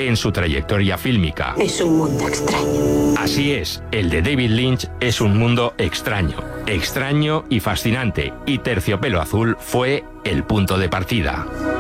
en su trayectoria fílmica. Es un mundo extraño. Así es, el de David Lynch es un mundo extraño, extraño y fascinante, y Terciopelo Azul fue el punto de partida.